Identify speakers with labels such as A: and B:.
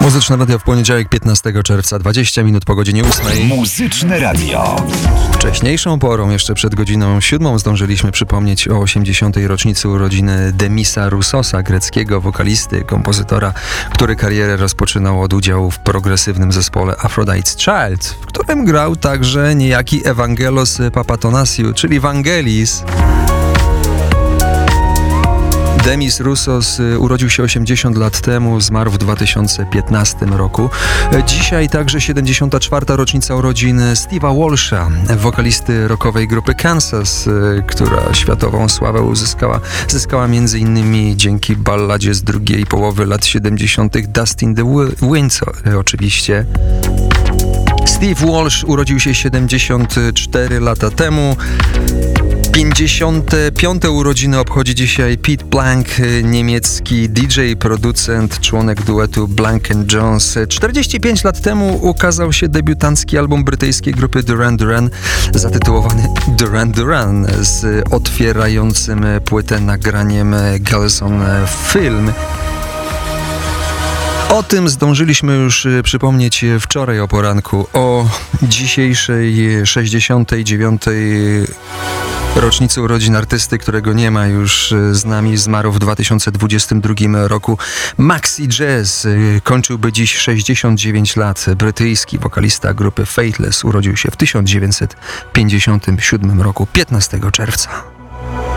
A: Muzyczne Radio w poniedziałek 15 czerwca, 20 minut po godzinie 8.
B: Muzyczne Radio.
A: Wcześniejszą porą, jeszcze przed godziną 7, zdążyliśmy przypomnieć o 80. rocznicy urodziny Demisa Roussosa, greckiego wokalisty, kompozytora, który karierę rozpoczynał od udziału w progresywnym zespole Aphrodite's Child, w którym grał także niejaki Evangelos Papathonasiou, czyli Vangelis. Demis Roussos urodził się 80 lat temu, zmarł w 2015 roku. Dzisiaj także 74. rocznica urodzin Steve'a Walsha, wokalisty rockowej grupy Kansas, która światową sławę zyskała m.in. dzięki balladzie z drugiej połowy lat 70. Dust in the Wind, oczywiście. Steve Walsh urodził się 74 lata temu. 55. urodziny obchodzi dzisiaj Pete Blank, niemiecki DJ, producent, członek duetu Blank & Jones. 45 lat temu ukazał się debiutancki album brytyjskiej grupy Duran Duran, zatytułowany Duran Duran, z otwierającym płytę nagraniem Girls on Film. O tym zdążyliśmy już przypomnieć wczoraj o poranku, o dzisiejszej 69. rocznicy urodzin artysty, którego nie ma już z nami, zmarł w 2022 roku. Maxi Jazz kończyłby dziś 69 lat. Brytyjski wokalista grupy Faithless urodził się w 1957 roku, 15 czerwca.